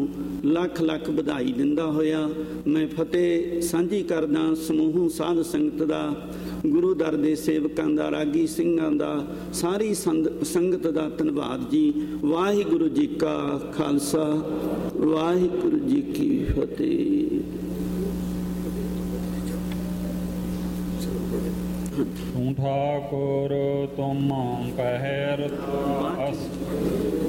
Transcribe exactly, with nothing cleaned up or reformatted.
ਲੱਖ ਲੱਖ ਵਧਾਈ ਦਿੰਦਾ ਹੋਇਆ ਮੈਂ ਫਤਿਹ ਸਾਂਝੀ ਕਰਦਾ ਸਮੂਹ ਸਾਧ ਸੰਗਤ ਦਾ, ਗੁਰੂ ਦਰ ਦੇ ਸੇਵਕਾਂ ਦਾ, ਰਾਗੀ ਸਿੰਘਾਂ ਦਾ, ਸਾਰੀ ਸੰਦ ਸੰਗਤ ਦਾ ਧੰਨਵਾਦ ਜੀ। ਵਾਹਿਗੁਰੂ ਜੀ ਕਾ ਖਾਲਸਾ, ਵਾਹਿਗੁਰੂ ਜੀ ਕੀ ਫਤਿਹ। ਤੂੰ ਠਾਕੁਰ ਤੁਮ ਕਹਿਰ ਅਸ